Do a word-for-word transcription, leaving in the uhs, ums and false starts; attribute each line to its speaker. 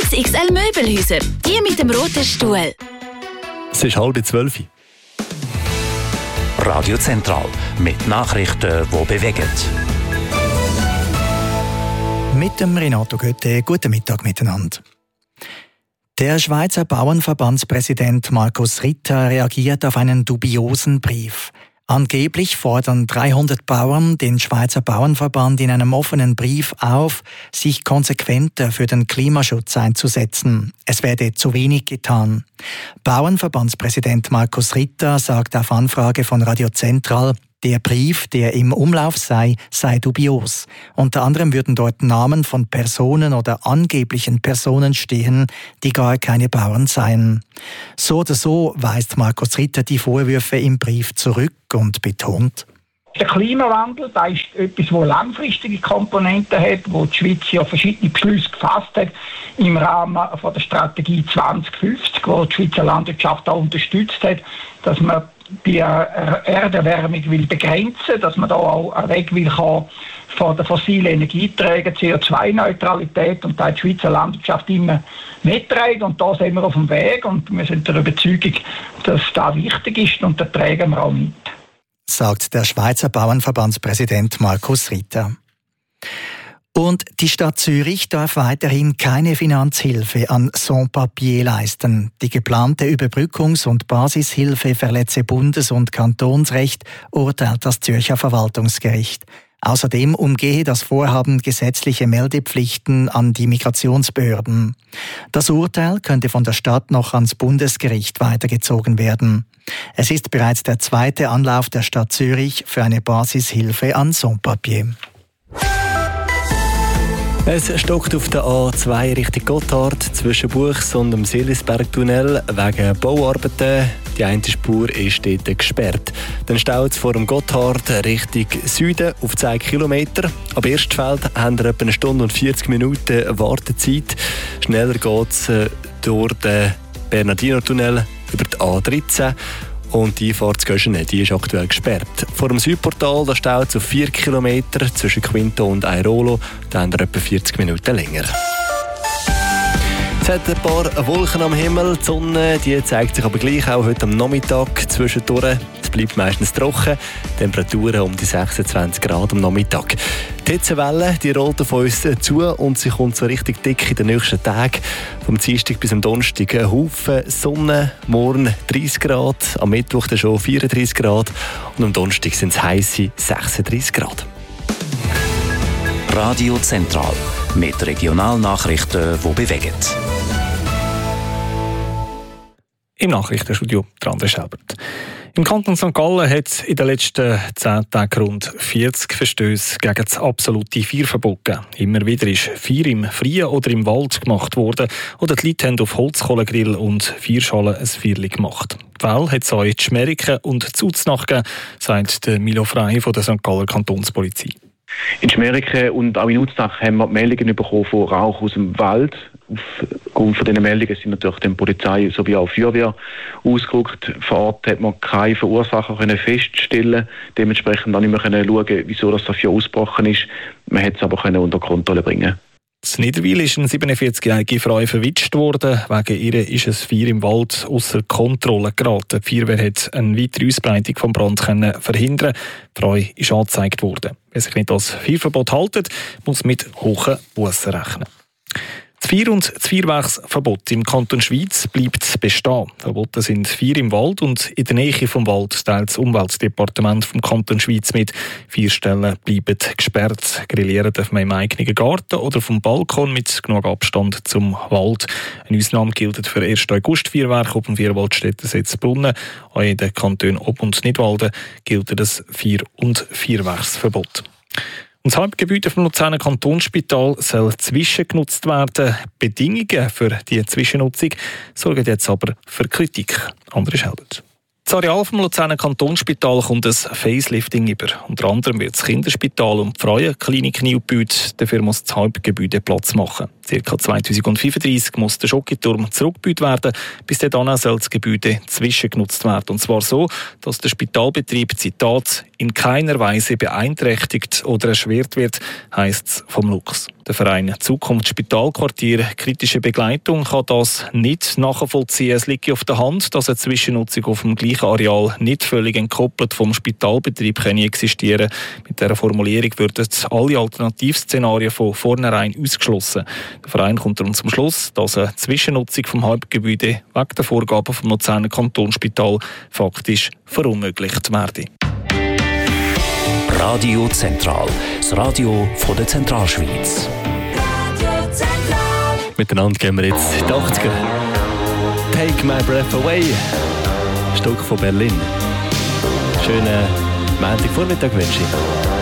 Speaker 1: X X L Möbelhäuser. Die mit dem roten Stuhl.
Speaker 2: Es ist halb zwölf.
Speaker 3: Radio Zentral mit Nachrichten, die bewegen.
Speaker 4: Mit dem Renato Götte, guten Mittag miteinander. Der Schweizer Bauernverbandspräsident Markus Ritter reagiert auf einen dubiosen Brief. Angeblich fordern dreihundert Bauern den Schweizer Bauernverband in einem offenen Brief auf, sich konsequenter für den Klimaschutz einzusetzen. Es werde zu wenig getan. Bauernverbandspräsident Markus Ritter sagt auf Anfrage von Radio Zentral, der Brief, der im Umlauf sei, sei dubios. Unter anderem würden dort Namen von Personen oder angeblichen Personen stehen, die gar keine Bauern seien. So oder so weist Markus Ritter die Vorwürfe im Brief zurück und betont:
Speaker 5: Der Klimawandel, das ist etwas, das langfristige Komponenten hat, wo die Schweiz ja verschiedene Beschlüsse gefasst hat im Rahmen von der Strategie zwanzig fünfzig, wo die Schweizer Landwirtschaft auch unterstützt hat, dass man die Erderwärmung will begrenzen, dass man da auch weg will kommen von den fossilen Energieträgern, C O zwei Neutralität, und da hat die Schweizer Landwirtschaft immer mitgetragen, und da sind wir auf dem Weg und wir sind der Überzeugung, dass das wichtig ist, und da tragen wir auch mit.
Speaker 4: Sagt der Schweizer Bauernverbandspräsident Markus Ritter. Und die Stadt Zürich darf weiterhin keine Finanzhilfe an Sans-Papier leisten. Die geplante Überbrückungs- und Basishilfe verletze Bundes- und Kantonsrecht, urteilt das Zürcher Verwaltungsgericht. Außerdem umgehe das Vorhaben gesetzliche Meldepflichten an die Migrationsbehörden. Das Urteil könnte von der Stadt noch ans Bundesgericht weitergezogen werden. Es ist bereits der zweite Anlauf der Stadt Zürich für eine Basishilfe an Sans-Papier.
Speaker 2: Es stockt auf der A zwei Richtung Gotthard zwischen Buchs und dem Seelisbergtunnel wegen Bauarbeiten. Die eine Spur ist dort gesperrt. Dann staut es vor dem Gotthard Richtung Süden auf zehn Kilometer. Ab Erstfeld haben wir etwa eine Stunde und vierzig Minuten Wartezeit. Schneller geht es durch den Bernardino-Tunnel über die A dreizehn. Und die Einfahrt zu Göschenen, die ist aktuell gesperrt. Vor dem Südportal da staut es auf vier Kilometer zwischen Quinto und Airolo. Da haben wir etwa vierzig Minuten länger. Es hat ein paar Wolken am Himmel. Die Sonne die zeigt sich aber gleich auch heute am Nachmittag zwischendurch. Es bleibt meistens trocken. Temperaturen um die sechsundzwanzig Grad am Nachmittag. Die Hitzewelle die rollt auf uns zu und sie kommt so richtig dick in den nächsten Tagen. Vom Dienstag bis am Donnerstag ein Haufen Sonne. Morgen dreißig Grad, am Mittwoch dann schon vierunddreißig Grad und am Donnerstag sind es heisse sechsunddreißig Grad.
Speaker 3: Radio Zentral mit Regionalnachrichten, die bewegen.
Speaker 6: Im Nachrichtenstudio der André Schelbert. Im Kanton Sankt Gallen hat es in den letzten zehn Tagen rund vierzig Verstöße gegen das absolute Feierverbot gegeben. Immer wieder ist Feier im Freien oder im Wald gemacht worden oder die Leute haben auf Holzkohlegrill und Feierschalen ein Feierli gemacht. Die Fälle hat es auch in Schmeriken und Zuznach gegeben, sagt der Milo Frey von der Sankt Galler Kantonspolizei.
Speaker 7: In Schmeriken und auch in Uznach haben wir Meldungen bekommen von Rauch aus dem Wald. Aufgrund von diesen Meldungen sind natürlich die Polizei sowie auch die Feuerwehr ausgerückt. Vor Ort hat man keine Verursacher können feststellen, dementsprechend auch nicht mehr können schauen, wieso das Feuer ausgebrochen ist. Man hat es aber können unter Kontrolle bringen.
Speaker 6: In Niederwil ist eine siebenundvierzigjährige Frau verwitscht worden. Wegen ihr ist ein Feuer im Wald außer Kontrolle geraten. Die Feuerwehr hat eine weitere Ausbreitung des Brands verhindern. Die Frau ist angezeigt worden. Wer sich nicht als Feuerverbot hält, muss mit hohen Bussen rechnen. Das Feuer- und das Feuerwerksverbot im Kanton Schwyz bleibt bestehen. Verboten sind Feuer im Wald und in der Nähe vom Wald teilt das Umweltdepartement vom Kanton Schwyz mit. Vier Stellen bleiben gesperrt. Grillieren darf man im eigenen Garten oder vom Balkon mit genug Abstand zum Wald. Eine Ausnahme gilt für ersten August Feuerwerk auf dem Vierwaldstätten Setzbrunnen. Auch in den Kantonen Ob- und Nidwalden gilt das Feuer- und Feuerwerksverbot. Das Hauptgebäude vom Luzerner Kantonsspital soll zwischengenutzt werden. Bedingungen für die Zwischennutzung sorgen jetzt aber für Kritik. André Schelbert. Das Areal vom Luzerner Kantonsspital kommt ein Facelifting über. Unter anderem wird das Kinderspital und die Frauenklinik neu gebaut. Dafür muss das Hauptgebäude Platz machen. Circa zweitausendfünfunddreißig muss der Schokiturm zurückgebaut werden. Bis dahin soll das Gebäude zwischengenutzt werden. Und zwar so, dass der Spitalbetrieb, Zitat, in keiner Weise beeinträchtigt oder erschwert wird, heisst es vom Lux. Der Verein Zukunft Spitalquartier Kritische Begleitung kann das nicht nachvollziehen. Es liegt auf der Hand, dass eine Zwischennutzung auf dem gleichen Areal nicht völlig entkoppelt vom Spitalbetrieb existieren kann. Mit dieser Formulierung würden alle Alternativszenarien von vornherein ausgeschlossen. Der Verein kommt darum zum Schluss, dass eine Zwischennutzung vom Hauptgebäude wegen der Vorgaben vom Luzerner Kantonsspital faktisch verunmöglicht werde.
Speaker 3: Radio Zentral, das Radio von der Zentralschweiz.
Speaker 2: Miteinander gehen wir jetzt in die achtziger. Take My Breath Away. Stück von Berlin. Schönen Montagvormittag wünsche ich.